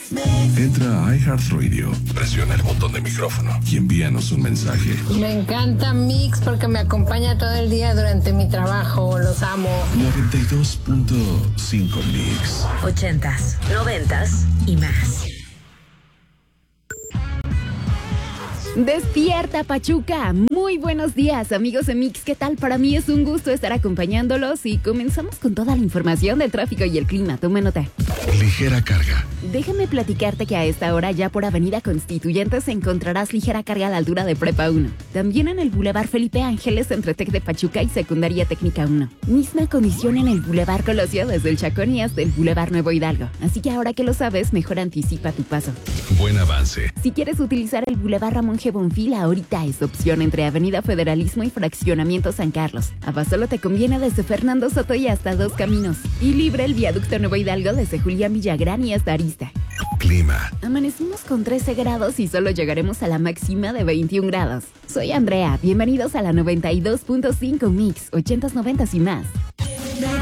Entra a iHeartRadio, presiona el botón de micrófono y envíanos un mensaje. Me encanta Mix porque me acompaña todo el día durante mi trabajo. Los amo. 92.5 Mix. 80s, 90s y más. Despierta, Pachuca. Muy buenos días, amigos de Mix. ¿Qué tal? Para mí es un gusto estar acompañándolos y comenzamos con toda la información del tráfico y el clima. Tome nota. Ligera carga. Déjame platicarte que a esta hora ya por Avenida Constituyentes encontrarás ligera carga a la altura de Prepa 1. También en el Boulevard Felipe Ángeles entre Tec de Pachuca y Secundaria Técnica 1. Misma condición en el Boulevard Colosio desde el Chacón y hasta el Boulevard Nuevo Hidalgo. Así que ahora que lo sabes, mejor anticipa tu paso. Buen avance. Si quieres utilizar el Boulevard Ramón G. Bonfil, ahorita es opción entre Avenida Federalismo y Fraccionamiento San Carlos. A solo te conviene desde Fernando Soto y hasta Dos Caminos. Y libre el Viaducto Nuevo Hidalgo desde Julián Villagrán y hasta Arista. Clima. Amanecimos con 13 grados y solo llegaremos a la máxima de 21 grados. Soy Andrea, bienvenidos a la 92.5 Mix, 80s, 90s y más.